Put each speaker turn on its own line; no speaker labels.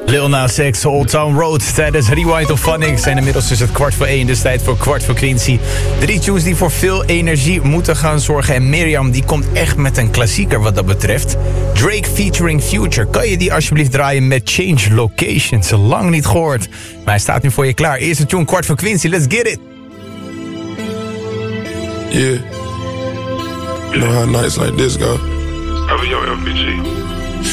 Lil Nas X, Old Town Road tijdens Rewind of Phonics. En inmiddels is het 1:15, dus tijd voor Kwart voor Quincy. 3 tunes die voor veel energie moeten gaan zorgen. En Mirjam die komt echt met een klassieker wat dat betreft. Drake featuring Future. Kan je die alsjeblieft draaien met Change Locations? Lang niet gehoord. Maar hij staat nu voor je klaar. Eerste tune, Kwart voor Quincy. Let's get it.
Yeah. You know how nights like this go.
How was your LPG?